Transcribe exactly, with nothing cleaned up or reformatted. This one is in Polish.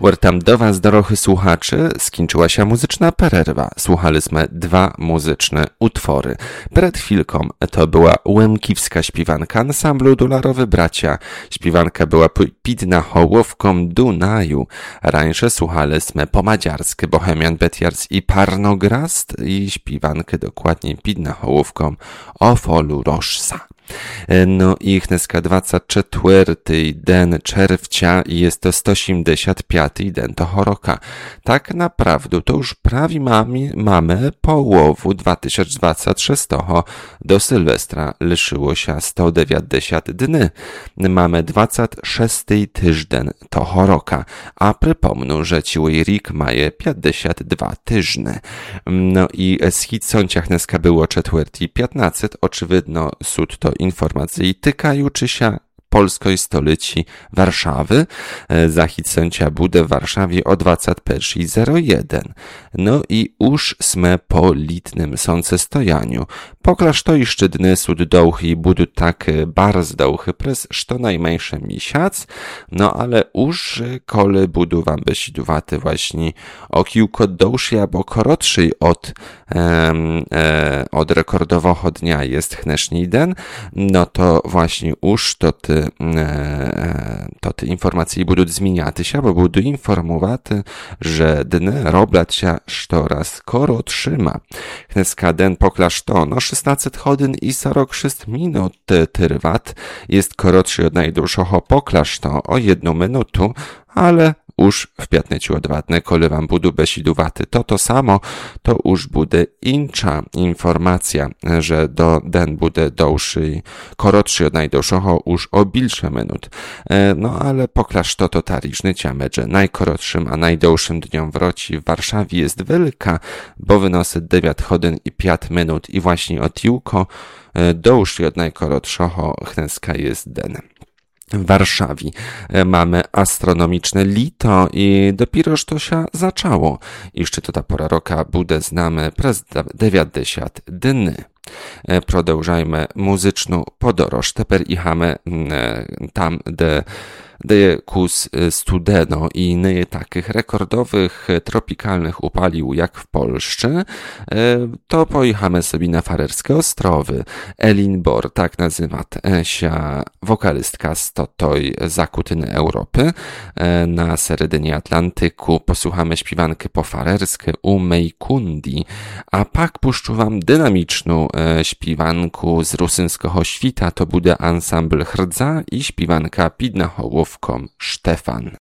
Tam do was, dorochy słuchaczy, skończyła się muzyczna pererwa. Słuchaliśmy dwa muzyczne utwory. Przed chwilką to była łemkiwska śpiewanka ansamblu Dolarowy Bracia. Śpiewanka była pidna hołowką Dunaju. Rańsze słuchaliśmy po madziarsky Bohemian Betiars i Parnograst i śpiewankę dokładnie pidna hołowką Ofolu Roszsa. No i dneska dwudziesty czwarty den czerwca i jest to sto siedemdziesiąt piąty den toho roka. Tak naprawdę to już prawie mamy, mamy połowu dwa tysiące dwudziestego szóstego. Do Sylwestra liszyło się sto dziewięćdziesiąt dni. Mamy dwudziesty szósty tydzień toho roka, a przypomnę, że ciły rik maje pięćdziesiąt dwa tyżny. No i z hitsąciach dneska było czwarty i piętnasty, oczywidno sud to informacji tykajuczy się polskiej stolicy Warszawy. Zachód sędzia bude w Warszawie o dwudziestej pierwszej zero jeden. No i już sme po litnym sącestojaniu. Poklaż to i szczytny sud dołchy budu tak bardzo dołchy przez co najmniejszy miesiąc. No ale już kole budu wam besiduwaty właśnie o kilku dołszy albo korotszy od, um, e, od rekordowego dnia jest chneszny den. No to właśnie już to ty to te informacje będą zmieniać się, bo będą informować, że dny robią się coraz korotszima. Dneska den poklaż to, no szesnaście godzin i czterdzieści sześć minut trwać, jest korotszy od najdłuższego poklaż to o jedną minutę, ale już w piętneciu odwadne, kole wam budu besiduwaty to to samo, to już bude insza informacja, że do den bude dłuższy, korotszy od najdłuższego już o bilsze minut. No ale poklaż to to tariczny ciame, że najkorotszym, a najdłuższym dniom w roci w Warszawie jest wielka, bo wynosy dziewięć godzin i pięć minut i właśnie od juko dłuższy od najkorotszego dneska jest den. W Warszawie mamy astronomiczne lito i dopieroż to się zaczęło. Jeszcze to ta pora roka bude znamy przez dziewięćdziesiąt dni. Продовжajmy muzyczną podróż. Teper ichamy tam, gdzie gdzie kus studeno i nie takich rekordowych tropikalnych upalił jak w Polsce, to pojechamy sobie na Farerskie Ostrowy. Elin Bor, tak nazywa się wokalystka z toj zakutyny Europy. Na seredynie Atlantyku posłuchamy śpiewankę po farerskie u Mejkundi, a pak puszczu wam dynamiczną śpiewanku z rusyńskiego świta, to bude ansambl Hrdza i śpiewanka pidna hołowką Stefan.